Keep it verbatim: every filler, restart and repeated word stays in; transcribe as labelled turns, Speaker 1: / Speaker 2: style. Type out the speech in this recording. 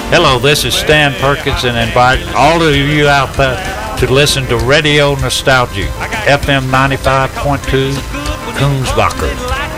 Speaker 1: Hello, this is Stan Perkins, and invite all of you out there to listen to Radio Nostalgia, F M ninety-five point two, Coonsbacher.